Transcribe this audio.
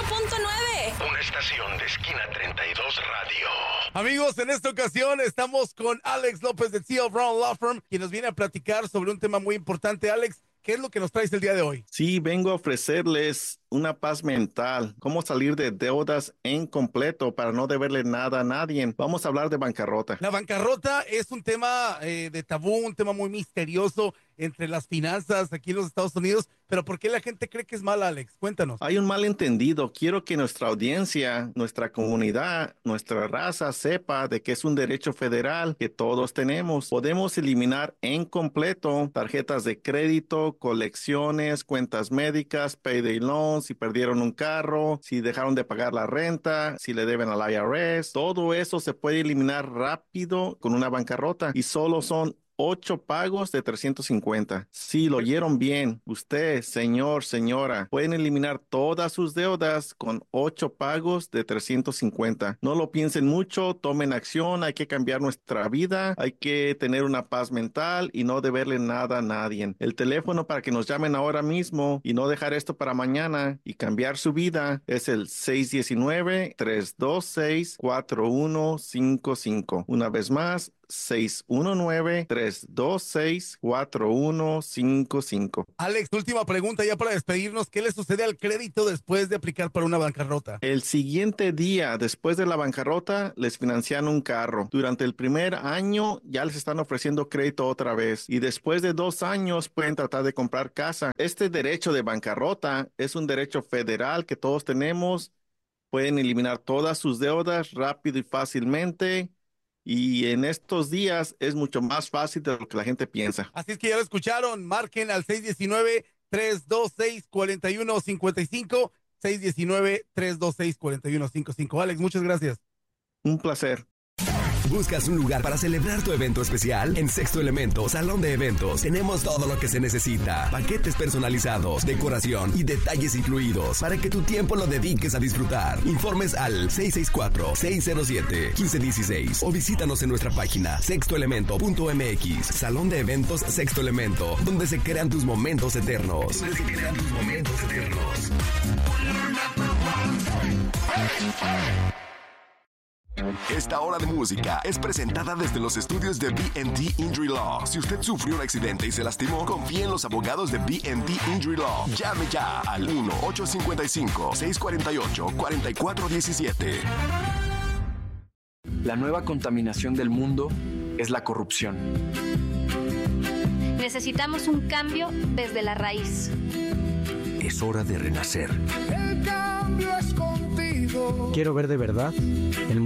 Una estación de Esquina 32 Radio. Amigos, en esta ocasión estamos con Alex López de T.L. Brown Law Firm, quien nos viene a platicar sobre un tema muy importante. Alex, ¿qué es lo que nos traes el día de hoy? Sí, vengo a ofrecerles una paz mental, cómo salir de deudas en completo para no deberle nada a nadie. Vamos a hablar de bancarrota. La bancarrota es un tema de tabú, un tema muy misterioso entre las finanzas aquí en los Estados Unidos, pero ¿por qué la gente cree que es mala, Alex? Cuéntanos. Hay un malentendido. Quiero que nuestra audiencia, nuestra comunidad, nuestra raza sepa de que es un derecho federal que todos tenemos. Podemos eliminar en completo tarjetas de crédito, colecciones, cuentas médicas, payday loans, si perdieron un carro, si dejaron de pagar la renta, si le deben al IRS. Todo eso se puede eliminar rápido con una bancarrota y solo son 8 pagos de 350. Sí, lo oyeron bien. Usted, señor, señora, pueden eliminar todas sus deudas con 8 pagos de 350. No lo piensen mucho, tomen acción. Hay que cambiar nuestra vida. Hay que tener una paz mental y no deberle nada a nadie. El teléfono para que nos llamen ahora mismo y no dejar esto para mañana y cambiar su vida es el 619-326-4155. Una vez más, 619-326-4155. Alex, última pregunta ya para despedirnos. ¿Qué le sucede al crédito después de aplicar para una bancarrota? El siguiente día después de la bancarrota les financian un carro. Durante el primer año ya les están ofreciendo crédito otra vez y después de 2 años pueden tratar de comprar casa. Este derecho de bancarrota es un derecho federal que todos tenemos. Pueden eliminar todas sus deudas rápido y fácilmente. Y en estos días es mucho más fácil de lo que la gente piensa. Así es que ya lo escucharon. Marquen al 619-326-4155. 619-326-4155. Alex, muchas gracias. Un placer. ¿Buscas un lugar para celebrar tu evento especial? En Sexto Elemento, Salón de Eventos, tenemos todo lo que se necesita. Paquetes personalizados, decoración y detalles incluidos para que tu tiempo lo dediques a disfrutar. Informes al 664-607-1516 o visítanos en nuestra página sextoelemento.mx. Salón de Eventos Sexto Elemento, donde se crean tus momentos eternos. Esta hora de música es presentada desde los estudios de B&D Injury Law. Si usted sufrió un accidente y se lastimó, confíe en los abogados de B&D Injury Law. Llame ya al 1-855-648-4417. La nueva contaminación del mundo es la corrupción. Necesitamos un cambio desde la raíz. Es hora de renacer. El cambio es contigo. Quiero ver de verdad el mundo.